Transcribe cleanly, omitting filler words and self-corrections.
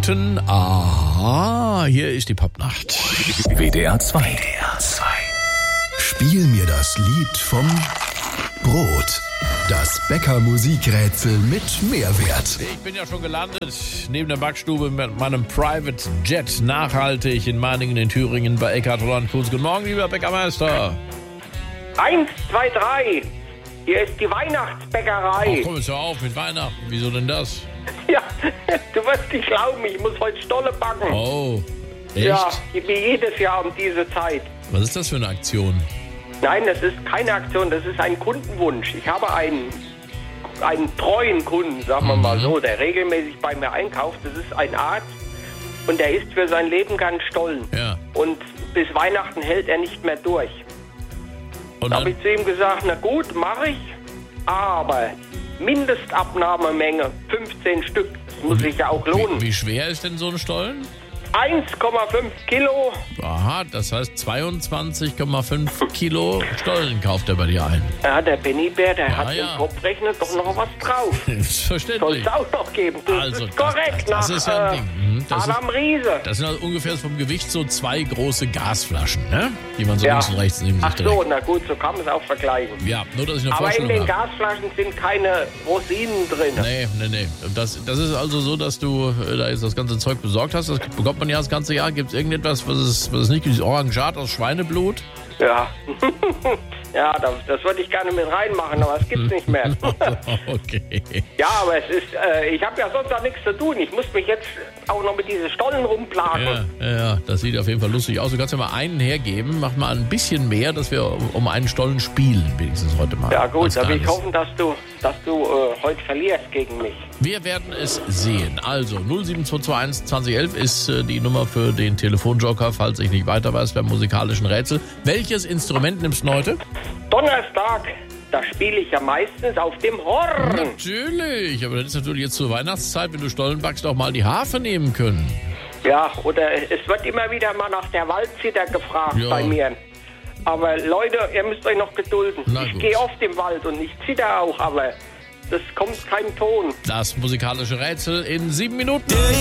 Minuten. Aha, hier ist die Popnacht. WDR 2. Spiel mir das Lied vom Brot. Das Bäcker-Musikrätsel mit Mehrwert. Ich bin ja schon gelandet neben der Backstube mit meinem Private Jet nachhaltig in Meiningen in Thüringen bei Eckhard Holland. Guten Morgen, lieber Bäckermeister. 1, 2, 3. Hier ist die Weihnachtsbäckerei. Ach, komm jetzt hör auf mit Weihnachten. Wieso denn das? Ja, du wirst nicht glauben, ich muss heute Stolle backen. Oh, echt? Ja, wie jedes Jahr um diese Zeit. Was ist das für eine Aktion? Nein, das ist keine Aktion, das ist ein Kundenwunsch. Ich habe einen treuen Kunden, sagen wir mal so, der regelmäßig bei mir einkauft. Das ist ein Arzt und der isst für sein Leben ganz Stollen. Ja. Und bis Weihnachten hält er nicht mehr durch. Und Da habe dann, ich zu ihm gesagt, na gut, mache ich, aber Mindestabnahmemenge 15 Stück. Das muss sich ja auch lohnen. wie schwer ist denn so ein Stollen? 1,5 Kilo. Aha, das heißt 22,5 Kilo Stollen kauft er bei dir ein. Ja, der Bennybär, der hat ja. im Kopfrechner doch noch was drauf. Soll Selbstverständlich. es auch noch geben. Das Also, ist korrekt. das ist ja ein Ding. Das Adam Riese. Das sind also ungefähr vom Gewicht so 2 große Gasflaschen, ne? Die man so Ja. links und rechts neben sich Ach trägt. so, na gut, so kann man es auch vergleichen. Ja, nur dass ich eine Aber in Vorstellung den habe. Gasflaschen sind keine Rosinen drin. Nee. Das ist also so, dass du da jetzt das ganze Zeug besorgt hast. Das bekommt man ja das ganze Jahr. Gibt es irgendetwas, was es nicht gibt? Orangat aus Schweineblut? Ja. Ja, das würde ich gerne mit reinmachen, aber es gibt's nicht mehr. Okay. Ja, aber es ist, ich habe ja sonst auch nichts zu tun. Ich muss mich jetzt auch noch mit diesen Stollen rumplagen. Ja, das sieht auf jeden Fall lustig aus. Du kannst ja mal einen hergeben. Mach mal ein bisschen mehr, dass wir um einen Stollen spielen, wenigstens heute mal. Ja gut, Als aber ich Kleines. hoffe, dass du heute verlierst gegen mich. Wir werden es sehen. Also 07221 2011 ist die Nummer für den Telefonjoker, falls ich nicht weiter weiß beim musikalischen Rätsel. Welches Instrument nimmst du heute? Donnerstag, da spiele ich ja meistens auf dem Horn. Natürlich, aber dann ist natürlich jetzt zur Weihnachtszeit, wenn du Stollen backst, auch mal die Harfe nehmen können. Ja, oder es wird immer wieder mal nach der Waldzither gefragt Ja. bei mir. Aber Leute, ihr müsst euch noch gedulden. Na Ich gut. gehe oft im Wald und ich zitter auch, aber das kommt kein Ton. Das musikalische Rätsel in 7 Minuten.